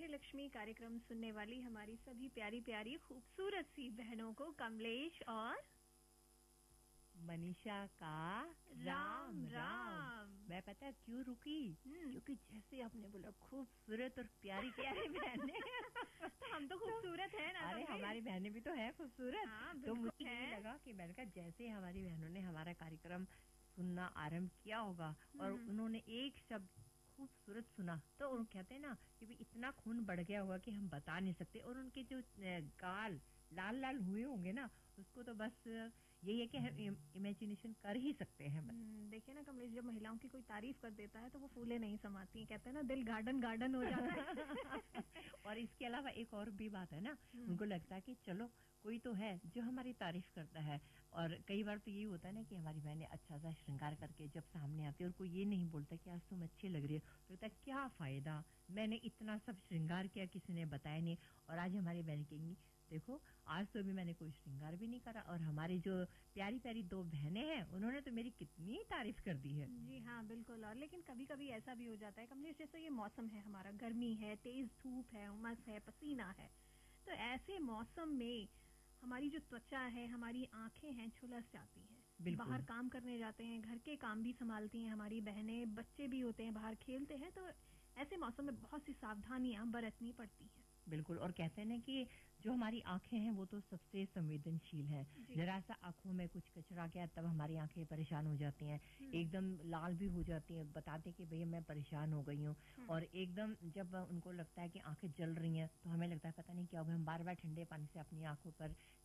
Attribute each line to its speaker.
Speaker 1: मेरे लक्ष्मी कार्यक्रम सुनने वाली हमारी सभी प्यारी प्यारी खूबसूरत सी बहनों को कमलेश और
Speaker 2: मनीषा का राम राम। मैं पता है क्यों रुकी? क्योंकि जैसे आपने बोला खूबसूरत और प्यारी प्यारी बहनें
Speaker 1: तो हम तो खूबसूरत है ना।
Speaker 2: अरे हमारी बहनें भी तो है खूबसूरत।
Speaker 1: हाँ,
Speaker 2: तो मुझे ये लगा कि मैंने कहा जैसे हमारी बहनों ने हमारा कार्यक्रम सुनना आरंभ किया होगा और उन्होंने एक शब्द खूबसूरत सुना तो उन कहते हैं ना कि भी इतना खून बढ़ गया होगा कि हम बता नहीं सकते। और उनके जो गाल लाल लाल हुए होंगे ना उसको तो बस यही है कि हम इमेजिनेशन कर ही सकते हैं।
Speaker 1: देखिए ना कमलेश, जब महिलाओं की कोई तारीफ कर देता है तो वो फूले नहीं समाती हैं। कहते हैं ना दिल गार्डन गार्डन हो जाता है।
Speaker 2: और इसके अलावा एक और भी बात है ना, उनको लगता है कि चलो कोई तो है जो हमारी तारीफ करता है। और कई बार तो ये होता है ना कि हमारी बहनें अच्छा सा श्रृंगार करके जब सामने आती है और कोई ये नहीं बोलता कि आज तुम अच्छी लग रही है तो लगता है क्या फायदा, मैंने इतना सब श्रृंगार किया किसी ने बताया नहीं। और आज हमारी बहन कहेंगी देखो आज तो भी मैंने कोई श्रृंगार भी नहीं करा और हमारी जो प्यारी प्यारी दो बहनें हैं उन्होंने तो मेरी कितनी तारीफ कर दी है।
Speaker 1: जी हाँ बिल्कुल। और लेकिन कभी कभी ऐसा भी हो जाता है कमलेश, जैसे ये मौसम है हमारा, गर्मी है, तेज धूप है, उमस है, पसीना है, तो ऐसे मौसम में हमारी जो त्वचा है, हमारी आंखें हैं, झुलस जाती हैं। बाहर काम करने जाते हैं, घर के काम भी संभालती हैं हमारी बहनें, बच्चे भी होते हैं, बाहर खेलते हैं, तो ऐसे मौसम में बहुत सी सावधानियां बरतनी पड़ती हैं।
Speaker 2: बिल्कुल। और कहते हैं ना कि जो हमारी आंखें हैं वो तो सबसे संवेदनशील है। जरा सा आंखों में कुछ कचरा गया तब हमारी आंखें परेशान हो जाती हैं, एकदम लाल भी हो जाती हैं, बताते कि भैया मैं परेशान हो गई हूँ। और एकदम जब उनको लगता है कि आंखें जल रही हैं तो हमें लगता है पता नहीं क्या होगा, हम बार बार ठंडे पानी से अपनी आंखों पर